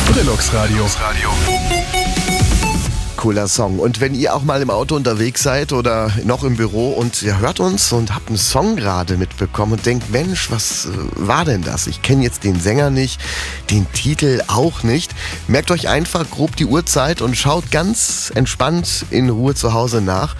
Deluxe Radio. Cooler Song. Und wenn ihr auch mal im Auto unterwegs seid oder noch im Büro und ihr hört uns und habt einen Song gerade mitbekommen und denkt, Mensch, was war denn das? Ich kenne jetzt den Sänger nicht, den Titel auch nicht. Merkt euch einfach grob die Uhrzeit und schaut ganz entspannt in Ruhe zu Hause nach.